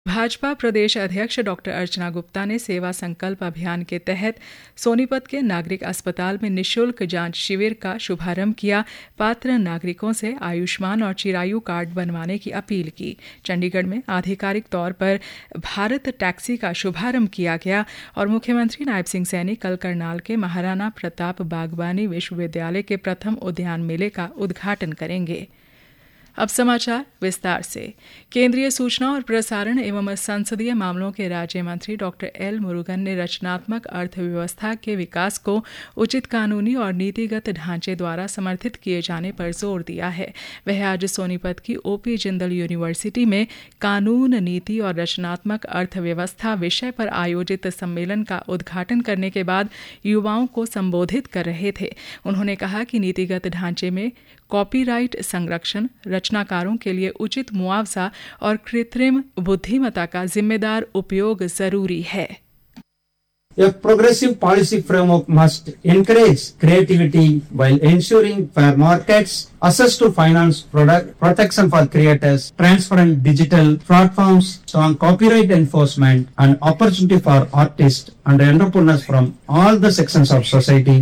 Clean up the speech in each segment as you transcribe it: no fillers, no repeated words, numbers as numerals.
भाजपा प्रदेश अध्यक्ष डॉक्टर अर्चना गुप्ता ने सेवा संकल्प अभियान के तहत सोनीपत के नागरिक अस्पताल में निःशुल्क जांच शिविर का शुभारंभ किया। पात्र नागरिकों से आयुष्मान और चिरायु कार्ड बनवाने की अपील की। चंडीगढ़ में आधिकारिक तौर पर भारत टैक्सी का शुभारंभ किया गया और मुख्यमंत्री नायब सिंह सैनी कल करनाल के महाराणा प्रताप बागवानी विश्वविद्यालय के प्रथम उद्यान मेले का उद्घाटन करेंगे। अब समाचार विस्तार से। केंद्रीय सूचना और प्रसारण एवं संसदीय मामलों के राज्य मंत्री डॉक्टर एल मुरुगन ने रचनात्मक अर्थव्यवस्था के विकास को उचित कानूनी और नीतिगत ढांचे द्वारा समर्थित किए जाने पर जोर दिया है। वह आज सोनीपत की ओपी जिंदल यूनिवर्सिटी में कानून, नीति और रचनात्मक अर्थव्यवस्था विषय पर आयोजित सम्मेलन का उद्घाटन करने के बाद युवाओं को संबोधित कर रहे थे। उन्होंने कहा कि नीतिगत ढांचे में कॉपीराइट संरक्षण, रचनाकारों के लिए उचित मुआवजा और कृत्रिम बुद्धिमत्ता का जिम्मेदार उपयोग जरूरी है। A progressive policy framework must encourage creativity while ensuring fair markets, access to finance, product protection for creators, transparent digital platforms, strong copyright enforcement, and opportunity for artists and entrepreneurs from all the sections of society.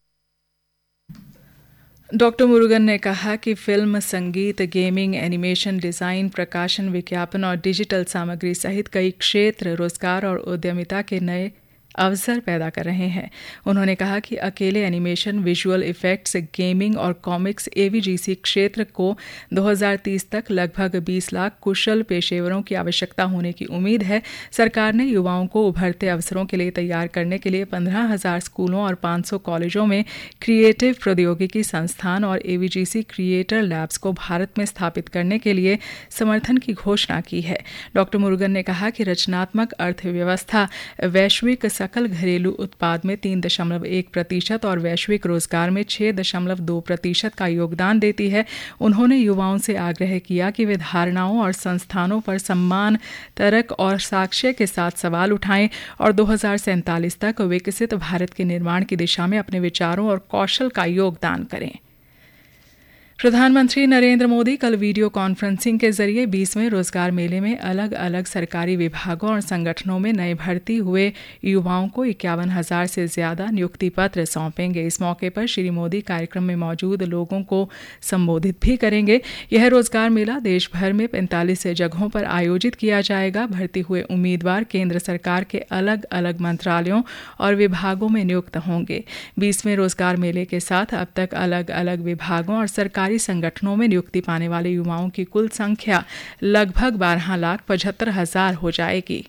Doctor Murugan ने कहा कि film, संगीत, gaming, animation, design, प्रकाशन, विज्ञापन और digital सामग्री सहित कई क्षेत्र रोजगार और उद्यमिता के नए अवसर पैदा कर रहे हैं। उन्होंने कहा कि अकेले एनिमेशन, विजुअल इफेक्ट्स, गेमिंग और कॉमिक्स एवीजीसी क्षेत्र को 2030 तक लगभग 20 लाख कुशल पेशेवरों की आवश्यकता होने की उम्मीद है। सरकार ने युवाओं को उभरते अवसरों के लिए तैयार करने के लिए 15,000 स्कूलों और 500 कॉलेजों में क्रिएटिव प्रौद्योगिकी संस्थान और एवीजीसी क्रिएटर लैब्स को भारत में स्थापित करने के लिए समर्थन की घोषणा की है। डॉक्टर मुरुगन ने कहा कि रचनात्मक अर्थव्यवस्था वैश्विक सकल घरेलू उत्पाद में 3.1% और वैश्विक रोजगार में 6.2% का योगदान देती है। उन्होंने युवाओं से आग्रह किया कि वे धारणाओं और संस्थानों पर सम्मान, तर्क और साक्ष्य के साथ सवाल उठाएं और 2047 तक विकसित भारत के निर्माण की दिशा में अपने विचारों और कौशल का योगदान करें। प्रधानमंत्री नरेंद्र मोदी कल वीडियो कॉन्फ्रेंसिंग के जरिए 20वें रोजगार मेले में अलग अलग सरकारी विभागों और संगठनों में नए भर्ती हुए युवाओं को 51,000 से ज्यादा नियुक्ति पत्र सौंपेंगे। इस मौके पर श्री मोदी कार्यक्रम में मौजूद लोगों को संबोधित भी करेंगे। यह रोजगार मेला देश भर में 45 जगहों पर आयोजित किया जाएगा। भर्ती हुए उम्मीदवार केंद्र सरकार के अलग अलग मंत्रालयों और विभागों में नियुक्त होंगे। 20वें रोजगार मेले के साथ अब तक अलग अलग विभागों और सरकारी संगठनों में नियुक्ति पाने वाले युवाओं की कुल संख्या लगभग 12,75,000 हो जाएगी।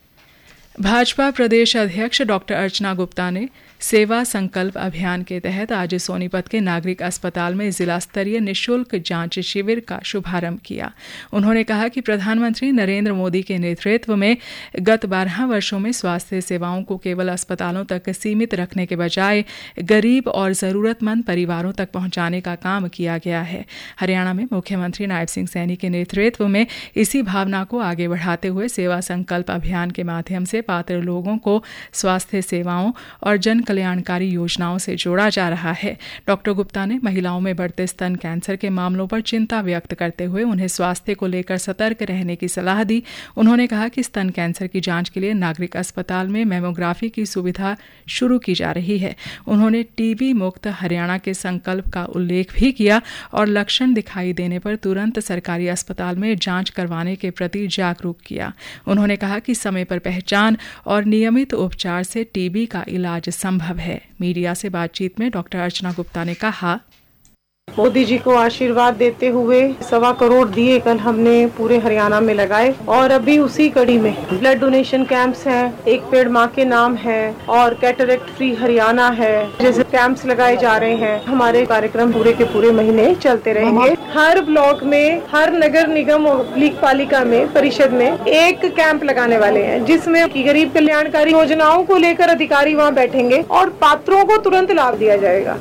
भाजपा प्रदेश अध्यक्ष डॉक्टर अर्चना गुप्ता ने सेवा संकल्प अभियान के तहत आज सोनीपत के नागरिक अस्पताल में जिला स्तरीय निःशुल्क जांच शिविर का शुभारंभ किया। उन्होंने कहा कि प्रधानमंत्री नरेंद्र मोदी के नेतृत्व में गत 12 वर्षों में स्वास्थ्य सेवाओं को केवल अस्पतालों तक सीमित रखने के बजाय गरीब और जरूरतमंद परिवारों तक पहुंचाने का काम किया गया है। हरियाणा में मुख्यमंत्री नायब सिंह सैनी के नेतृत्व में इसी भावना को आगे बढ़ाते हुए सेवा संकल्प अभियान के माध्यम से पात्र लोगों को स्वास्थ्य सेवाओं और जन कल्याणकारी योजनाओं से जोड़ा जा रहा है। डॉक्टर गुप्ता ने महिलाओं में बढ़ते स्तन कैंसर के मामलों पर चिंता व्यक्त करते हुए उन्हें स्वास्थ्य को लेकर सतर्क रहने की सलाह दी। उन्होंने कहा कि स्तन कैंसर की जांच के लिए नागरिक अस्पताल में मैमोग्राफी की सुविधा शुरू की जा रही है। उन्होंने टीबी मुक्त हरियाणा के संकल्प का उल्लेख भी किया और लक्षण दिखाई देने पर तुरंत सरकारी अस्पताल में जांच करवाने के प्रति जागरूक किया। उन्होंने कहा कि समय पर पहचान और नियमित उपचार से टीबी का इलाज संभव है। मीडिया से बातचीत में डॉक्टर अर्चना गुप्ता ने कहा, मोदी जी को आशीर्वाद देते हुए 1.25 करोड़ दिए कल हमने पूरे हरियाणा में लगाए और अभी उसी कड़ी में ब्लड डोनेशन कैंप्स हैं, एक पेड़ माँ के नाम है और कैटरेक्ट फ्री हरियाणा है, जैसे कैंप्स लगाए जा रहे हैं। हमारे कार्यक्रम पूरे के पूरे महीने चलते रहेंगे। हर ब्लॉक में, हर नगर निगम और पालिका में, परिषद में एक कैंप लगाने वाले हैं जिसमें गरीब कल्याणकारी योजनाओं को लेकर अधिकारी वहाँ बैठेंगे और पात्रों को तुरंत लाभ दिया जाएगा।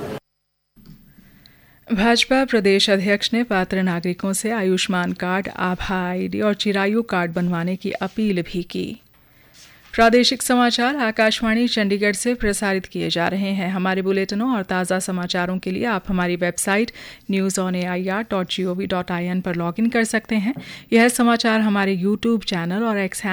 भाजपा प्रदेश अध्यक्ष ने पात्र नागरिकों से आयुष्मान कार्ड, आभा आईडी और चिरायु कार्ड बनवाने की अपील भी की। प्रादेशिक समाचार आकाशवाणी चंडीगढ़ से प्रसारित किए जा रहे हैं। हमारे बुलेटिनों और ताज़ा समाचारों के लिए आप हमारी वेबसाइट newsonair.gov.in पर लॉगिन कर सकते हैं। यह समाचार हमारे YouTube चैनल और एक्स